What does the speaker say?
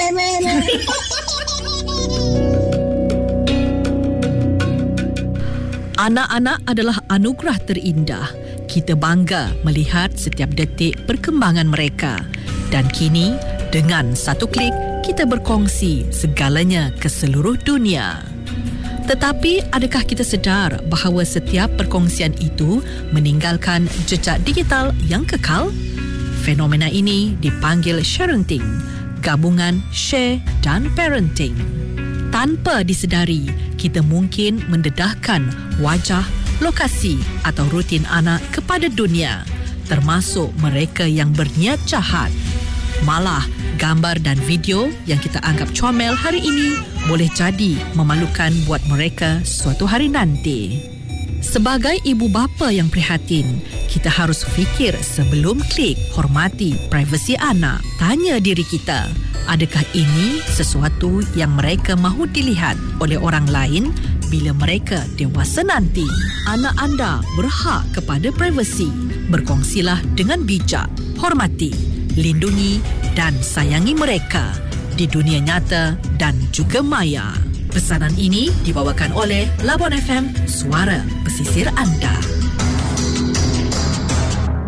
Anak-anak adalah anugerah terindah. Kita bangga melihat setiap detik perkembangan mereka. Dan kini, dengan satu klik, kita berkongsi segalanya ke seluruh dunia. Tetapi, adakah kita sedar bahawa setiap perkongsian itu meninggalkan jejak digital yang kekal? Fenomena ini dipanggil sharenting, gabungan share dan parenting. Tanpa disedari, kita mungkin mendedahkan wajah, lokasi atau rutin anak kepada dunia, termasuk mereka yang berniat jahat. Malah, gambar dan video yang kita anggap comel hari ini boleh jadi memalukan buat mereka suatu hari nanti. Sebagai ibu bapa yang prihatin, kita harus fikir sebelum klik, hormati privasi anak. Tanya diri kita, adakah ini sesuatu yang mereka mahu dilihat oleh orang lain bila mereka dewasa nanti? Anak anda berhak kepada privasi. Berkongsilah dengan bijak, hormati, lindungi dan sayangi mereka di dunia nyata dan juga maya. Pesanan ini dibawakan oleh Labuan FM, suara pesisir anda.